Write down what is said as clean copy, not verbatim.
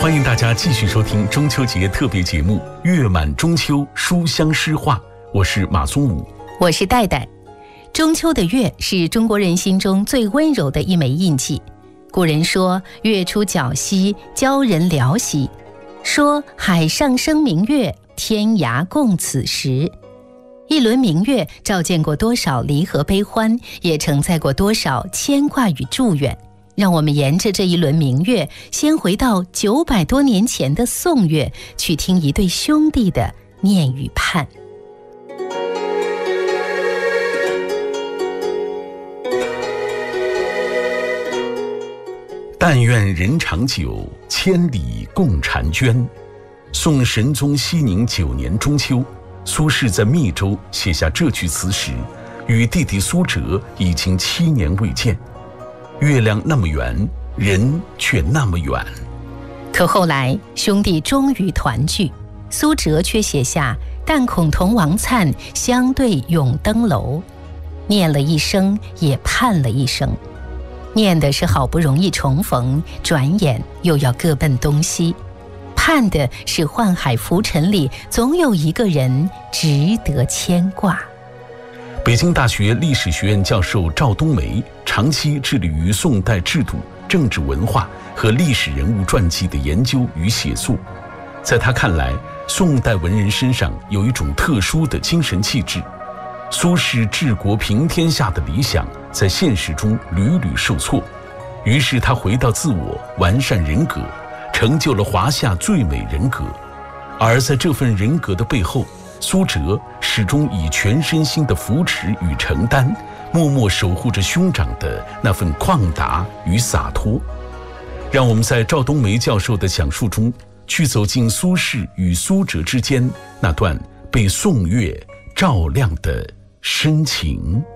欢迎大家继续收听中秋节特别节目《月满中秋书香诗画》，我是马松武， 我是戴戴。中秋的月是中国人心中最温柔的一枚印记。古人说月出皎兮，鲛人聊兮，说海上生明月，天涯共此时。一轮明月照见过多少离合悲欢，也承载过多少牵挂与祝愿。让我们沿着这一轮明月，先回到900多年前的宋月，去听一对兄弟的念与盼。 但愿人长久，千里共婵娟。宋神宗熙宁9年中秋，苏轼在密州写下这句词时，与弟弟苏辙已经7年未见。月亮那么圆，人却那么远。 可后来兄弟终于团聚，苏辙却写下但恐同王粲，相对永登楼。念了一生，也盼了一生。念的是好不容易重逢，转眼又要各奔东西；盼的是宦海浮沉里总有一个人值得牵挂。 北京大学历史学院教授赵冬梅长期致力于宋代制度、政治文化和历史人物传记的研究与写作。在他看来，宋代文人身上有一种特殊的精神气质。苏轼治国平天下的理想在现实中屡屡受挫，于是他回到自我，完善人格，成就了华夏最美人格。而在这份人格的背后，苏辙始终以全身心的扶持与承担，默默守护着兄长的那份旷达与洒脱。让我们在赵冬梅教授的讲述中，去走进苏轼与苏辙之间那段被宋月照亮的深情。